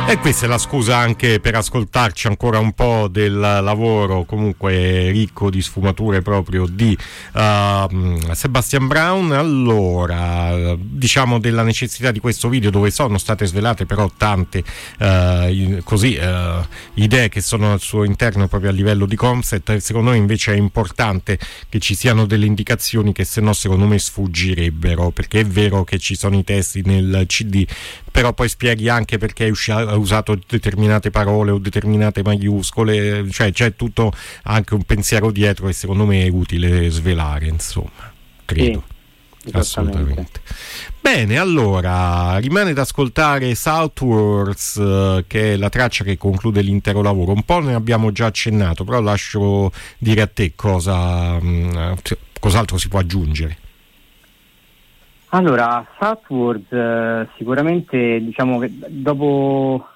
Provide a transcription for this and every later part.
E questa è la scusa anche per ascoltarci ancora un po' del lavoro comunque ricco di sfumature proprio di Sebastian Brown. Allora, diciamo della necessità di questo video, dove sono state svelate però tante idee che sono al suo interno proprio a livello di concept. Secondo me invece è importante che ci siano delle indicazioni che se no secondo me sfuggirebbero, perché è vero che ci sono i testi nel CD, però poi spieghi anche perché ha usato determinate parole o determinate maiuscole, cioè c'è tutto anche un pensiero dietro che secondo me è utile svelare, insomma, credo. Sì, assolutamente. Bene, allora rimane da ascoltare Southwards, che è la traccia che conclude l'intero lavoro. Un po' ne abbiamo già accennato, però lascio dire a te cos'altro si può aggiungere. Allora, Southwards sicuramente diciamo che dopo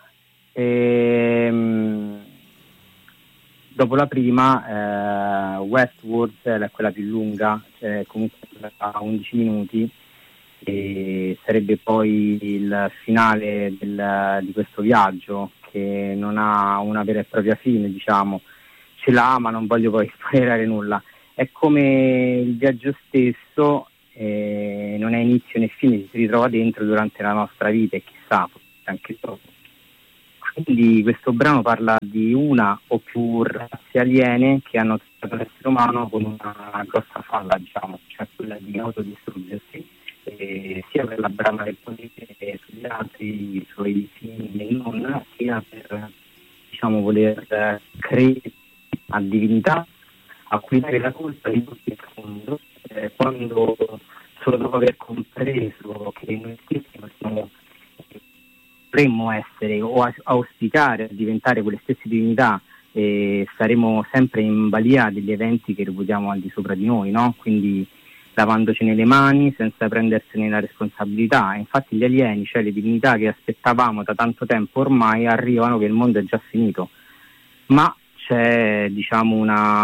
la prima, Westwards è quella più lunga, cioè comunque a 11 minuti, e sarebbe poi il finale di questo viaggio, che non ha una vera e propria fine, diciamo, ce l'ha ma non voglio poi spoilerare nulla. È come il viaggio stesso, non è inizio né fine, si ritrova dentro durante la nostra vita e chissà, anche dopo. Quindi questo brano parla di una o più razze aliene che hanno trattato l'essere umano con una grossa falla, diciamo, cioè quella di autodistruggersi, sia per la brama del potere sugli altri, i suoi figli e non, sia per, diciamo, voler credere a divinità, a cui dare la colpa di tutto il mondo, quando solo dopo aver compreso che noi stessi potremmo essere o auspicare a diventare quelle stesse divinità, saremo sempre in balia degli eventi che reputiamo al di sopra di noi, no? Quindi lavandocene le mani senza prendersene la responsabilità. Infatti gli alieni, cioè le divinità che aspettavamo da tanto tempo ormai, arrivano che il mondo è già finito, ma c'è, diciamo,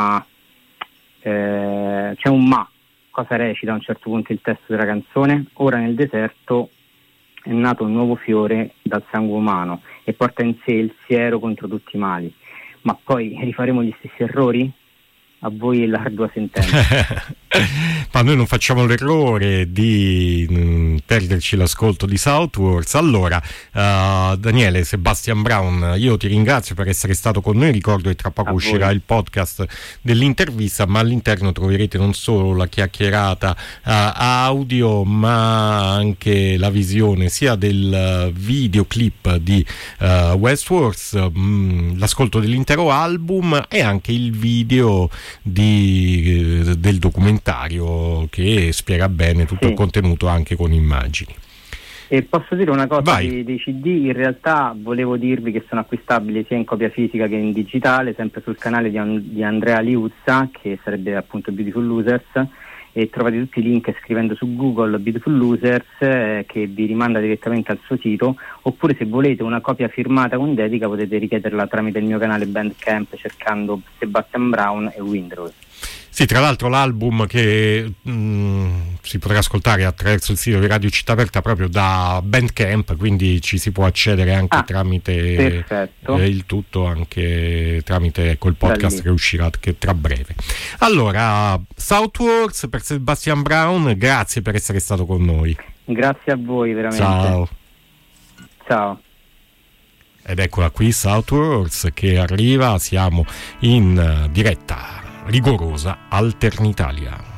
c'è un ma. Cosa recita a un certo punto il testo della canzone? Ora nel deserto è nato un nuovo fiore dal sangue umano e porta in sé il siero contro tutti i mali. Ma poi rifaremo gli stessi errori? A voi l'ardua sentenza. Ma noi non facciamo l'errore di perderci l'ascolto di Southwards. Allora, Daniele, Sebastian Brown, io ti ringrazio per essere stato con noi. Ricordo che tra poco uscirà il podcast dell'intervista, ma all'interno troverete non solo la chiacchierata audio, ma anche la visione sia del videoclip di Westwards, l'ascolto dell'intero album e anche il video del documentario che spiega bene tutto il contenuto anche con immagini. E posso dire una cosa dei CD? In realtà volevo dirvi che sono acquistabili sia in copia fisica che in digitale, sempre sul canale di Andrea Liuzza, che sarebbe appunto Beautiful Losers, e trovate tutti i link scrivendo su Google Beautiful Losers, che vi rimanda direttamente al suo sito, oppure se volete una copia firmata con dedica potete richiederla tramite il mio canale Bandcamp cercando Sebastian Brown e Windrose. Sì, tra l'altro l'album che si potrà ascoltare attraverso il sito di Radio Città Aperta proprio da Bandcamp, quindi ci si può accedere anche tramite il tutto, anche tramite quel podcast che uscirà che tra breve. Allora, Southwards per Sebastian Brown, grazie per essere stato con noi. Grazie a voi, veramente. Ciao. Ed eccola qui Southwards che arriva, siamo in diretta rigorosa Alternitalia.